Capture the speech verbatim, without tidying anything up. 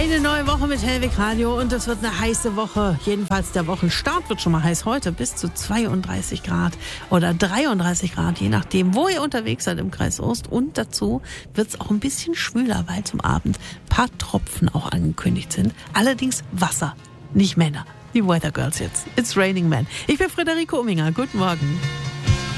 Eine neue Woche mit Hellwig Radio und es wird eine heiße Woche. Jedenfalls der Wochenstart wird schon mal heiß heute, bis zu zweiunddreißig Grad oder dreiunddreißig Grad, je nachdem, wo ihr unterwegs seid im Kreis Ost. Und dazu wird es auch ein bisschen schwüler, weil zum Abend ein paar Tropfen auch angekündigt sind. Allerdings Wasser, nicht Männer. Die Weather Girls jetzt. It's Raining Men. Ich bin Friederike Umminger. Guten Morgen.